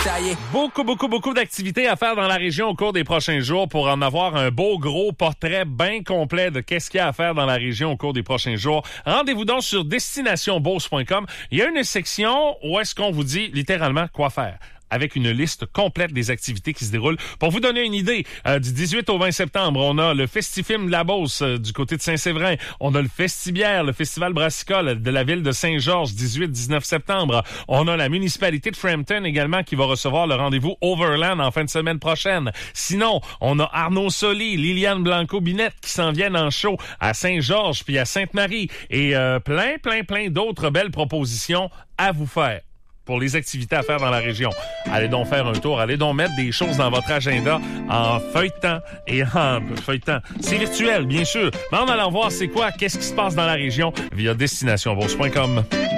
taillé. Beaucoup d'activités à faire dans la région au cours des prochains jours pour en avoir un beau gros portrait bien complet de qu'est-ce qu'il y a à faire dans la région au cours des prochains jours. Rendez-vous donc sur destinationbeauce.com. Il y a une section où est-ce qu'on vous dit littéralement quoi faire, avec une liste complète des activités qui se déroulent. Pour vous donner une idée, du 18 au 20 septembre, on a le Festifilm de la Beauce du côté de Saint-Séverin. On a le Festibière, le Festival brassicole de la ville de Saint-Georges, 18-19 septembre. On a la municipalité de Frampton également qui va recevoir le rendez-vous Overland en fin de semaine prochaine. Sinon, on a Arnaud Soli, Liliane Blanco-Binette qui s'en viennent en show à Saint-Georges puis à Sainte-Marie. Et plein d'autres belles propositions à vous faire pour les activités à faire dans la région. Allez donc faire un tour, allez donc mettre des choses dans votre agenda en feuilletant et en feuilletant. C'est virtuel, bien sûr, mais en allant voir c'est quoi, qu'est-ce qui se passe dans la région via destinationbeauce.com.